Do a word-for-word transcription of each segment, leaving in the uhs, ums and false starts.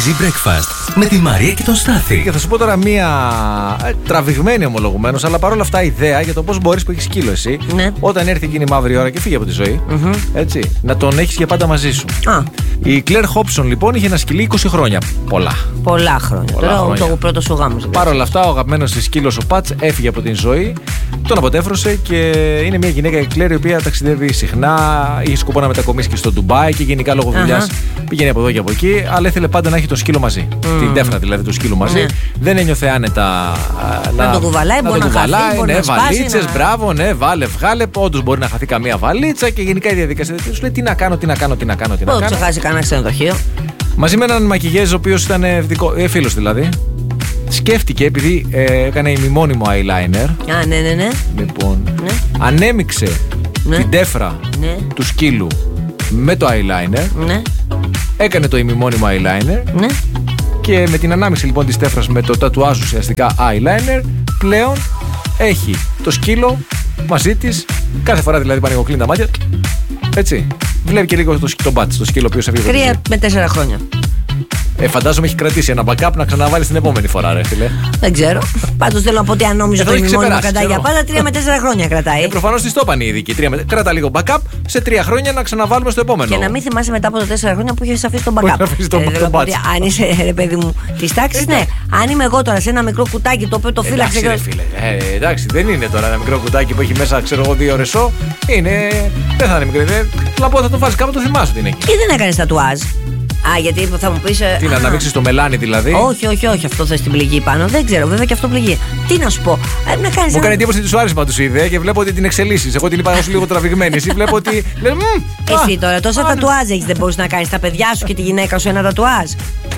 Easy Breakfast με τη Μαρία και τον Στάθη. Και θα σου πω τώρα μία ε, τραβηγμένη ομολογουμένως, αλλά παρόλα αυτά ιδέα για το πώς μπορείς που έχεις σκύλο εσύ, ναι. όταν έρθει εκείνη η μαύρη ώρα και φύγει από τη ζωή, mm-hmm. έτσι, να τον έχεις για πάντα μαζί σου. Α. Η Claire Hobson λοιπόν είχε ένα σκυλί είκοσι χρόνια. Πολλά. Πολλά χρόνια. Πολλά τώρα χρόνια. το πρώτο σου γάμος. Παρ' όλα αυτά, ο αγαπημένος της σκύλος ο Πατς έφυγε από την ζωή, τον αποτέφρωσε και είναι μια γυναίκα η Claire η οποία ταξιδεύει συχνά. Είχε σκοπό να μετακομίσει και στο Ντουμπάι και γενικά λόγω δουλειάς uh-huh. πήγαινε από εδώ και από εκεί, αλλά ήθελε πάντα να έχει το σκύλο μαζί. Mm. Την τέφρα δηλαδή του σκύλου μαζί. Mm. Δεν ένιωθε άνετα να, να το κουβαλάει, να μπορεί το να κουβαλάει, χαθεί, μπορεί ναι, να σπάσει, βαλίτσες, να... μπράβο, ναι, βάλε, βγάλε. Όντως μπορεί να χαθεί καμία βαλίτσα και γενικά η διαδικασία. Σου λέει τι να κάνω, τι να κάνω, τι να κάνω. Τι να κάνω. κάνω. Ξεχάσει κανένα ξενοδοχείο. Μαζί με έναν μακιγέζ ο οποίος ήταν ε, φίλος δηλαδή. Σκέφτηκε, επειδή ε, έκανε ημιμόνιμο eyeliner. Α, ναι, ναι, ναι. Λοιπόν, ναι. ανέμιξε ναι. την τέφρα ναι. του σκύλου με το eyeliner. Ναι. Έκανε το ημιμόνιμο eyeliner. Ναι. Και με την ανάμιξη λοιπόν της τέφρας με το τατουάζ ουσιαστικά eyeliner, πλέον έχει το σκύλο μαζί της. Κάθε φορά δηλαδή που ανοιγοκλίνει τα μάτια. Έτσι. Βλέπει και λίγο το, το μπάτς, το σκύλο που έφυγε. Τρία με τέσσερα χρόνια. Ε, φαντάζομαι έχει κρατήσει ένα backup να ξαναβάλει την επόμενη φορά, ρε φίλε. Δεν ξέρω. Πάντως θέλω να πω ότι αν νόμιζα το ημιμόνιμο κρατάει για πάντα, τρία με τέσσερα χρόνια κρατάει. Ε, προφανώς τη το είπαν οι ειδικοί. Με... Κράτα λίγο backup, σε τρία χρόνια να ξαναβάλουμε στο επόμενο. Και να μην θυμάσαι μετά από τα τέσσερα χρόνια που είχε αφήσει τον backup. Αφήσει τον ε, backup. Αν είσαι, ρε παιδί μου, τη τάξη, ναι. Αν είμαι εγώ τώρα σε ένα μικρό κουτάκι το οποίο το φύλαξε. Εντάξει, ρε, φίλε. Ε, εντάξει, δεν είναι τώρα ένα μικρό κουτάκι που έχει μέσα, ξέρω εγώ, δύο ρεσό. Είναι. Δεν θα είναι μικρό. Λαπό, θα το βάζει κάπου, το θυμάσαι ότι είναι εκεί. Και δεν έκανε τατουάζ. Α, γιατί θα μου πεις. Τι, να αναμίξεις το μελάνι δηλαδή. Όχι, όχι, όχι, αυτό θες την πληγή πάνω. Δεν ξέρω, βέβαια και αυτό πληγή. Τι να σου πω. Ε, να κάνεις μου ένα... έκανε εντύπωση ότι σου άρεσε πάντως η ιδέα και βλέπω ότι την εξελίσσεις. Εγώ την είπα όσο λίγο τραβηγμένη. Εσύ βλέπω ότι. Λες, εσύ τώρα τόσα τατουάζ έχεις, δεν μπορείς να κάνεις τα παιδιά σου και τη γυναίκα σου ένα τατουάζ.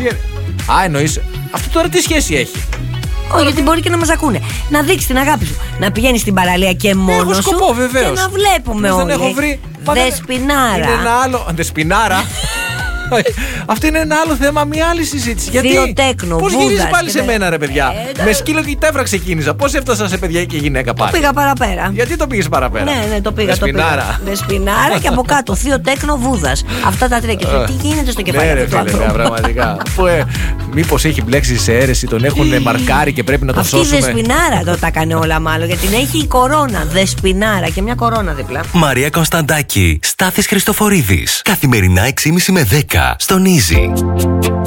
Α, εννοείς. Αυτό τώρα τι σχέση έχει. Όχι, γιατί μπορεί και να μας ακούνε. Να δείξεις την αγάπη σου. Να πηγαίνεις στην παραλία και μόνος σου. Σκοπό, βεβαίως. Και να βλέπουμε όλοι. Δεν έχω βρει. Δεσποινάρα. Είναι ένα άλλο. Δεσποινάρα. Αυτό είναι ένα άλλο θέμα, μια άλλη συζήτηση. Γιατί. Πώς γυρίζει πάλι σε μένα, ρε παιδιά. Ε, με σκύλο και η τέφρα ξεκίνησα. Πώς έφτασα σε παιδιά και γυναίκα πάλι. Το πήγα παραπέρα. Γιατί το πήγες παραπέρα. Ναι, ναι, το πήγα. Δεσποινάρα. Δεσποινάρα και από κάτω. Θείο τέκνο Βούδας. Αυτά τα τρία. Και τι γίνεται στο κεφάλι. Ναι, ρε φίλε, πραγματικά. Μήπως έχει μπλέξει σε αίρεση, τον έχουν μαρκάρει και πρέπει να τον σώσουμε. Αυτή η Δεσποινάρα το τα έκανε όλα μάλλον. Γιατί την έχει η κορώνα. Δεσποινάρα και μια κορώνα δίπλα. Μαρία Κωνσταντάκη, Στάθης Χριστοφορίδης. Καθημερινά έξι και μισή με δέκα στον Easy.